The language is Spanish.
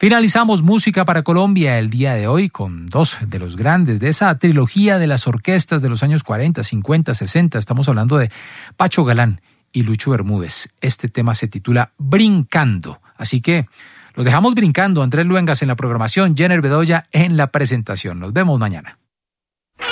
Finalizamos Música para Colombia el día de hoy con dos de los grandes de esa trilogía de las orquestas de los años 40, 50, 60. Estamos hablando de Pacho Galán y Lucho Bermúdez. Este tema se titula Brincando. Así que los dejamos brincando. Andrés Luengas en la programación, Jenner Bedoya en la presentación. Nos vemos mañana.